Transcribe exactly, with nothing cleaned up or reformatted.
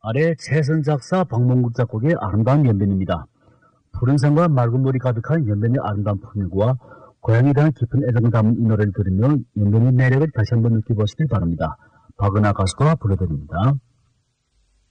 아래 최선 작사 박몽국 작곡의 아름다운 연변입니다. 푸른 산과 맑은 물이 가득한 연변의 아름다운 풍경과 고향에 대한 깊은 애정을 담은 이 노래를 들으며 연변의 매력을 다시 한번 느껴보시길 바랍니다. 박은하 가수가 불러드립니다.